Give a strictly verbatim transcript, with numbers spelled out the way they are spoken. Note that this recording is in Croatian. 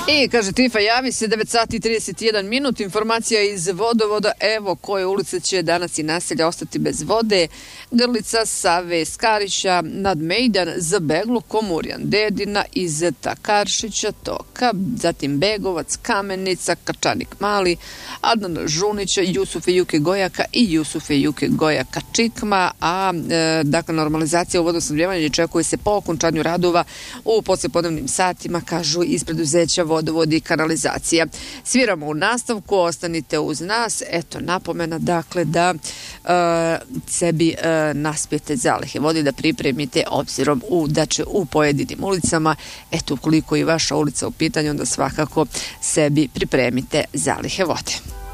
I kaže Tifa, javi se devet sati i trideset jedan minut, informacija iz vodovoda, evo koje ulice će danas i naselja ostati bez vode: Grlica, Save, Skarića, Nadmejdan, Zabeglu, Komurjan, Dedina, iz Takaršića, Toka, zatim Begovac, Kamenica, Kačanik Mali, Adnan Žunića, Jusufe Juke Gojaka i Jusufe Juke Gojaka Čikma, a e, dakle normalizacija u vodosnabdjevanju očekuje se po okončanju radova u poslijepodnevnim satima, kažu iz preduzeća Vodovod i kanalizacija. Sviramo u nastavku, ostanite uz nas. Eto, napomena dakle da e, sebi e, naspijete zalihe vode, da pripremite obzirom u, da će u pojedinim ulicama, eto ukoliko i vaša ulica u pitanju, onda svakako sebi pripremite zalihe vode.